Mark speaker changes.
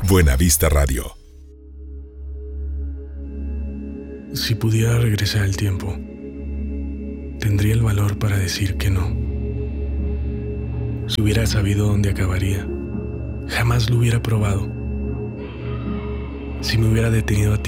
Speaker 1: Buena Vista Radio.
Speaker 2: Si pudiera regresar el tiempo, tendría el valor para decir que no. Si hubiera sabido dónde acabaría, jamás lo hubiera probado. Si me hubiera detenido a